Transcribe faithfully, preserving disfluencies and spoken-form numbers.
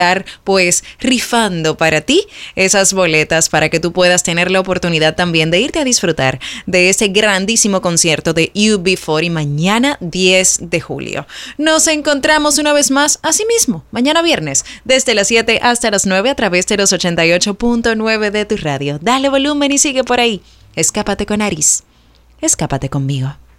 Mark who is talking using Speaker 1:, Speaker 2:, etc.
Speaker 1: pues rifando para ti esas boletas para que tú puedas tener la oportunidad también de irte a disfrutar de ese grandísimo concierto de U B cuarenta mañana diez de julio. Nos encontramos una vez más así mismo, mañana viernes, desde las siete hasta las nueve a través de los ochenta y ocho punto nueve de tu radio. Dale volumen y sigue por ahí. Escápate con Aris. Escápate conmigo.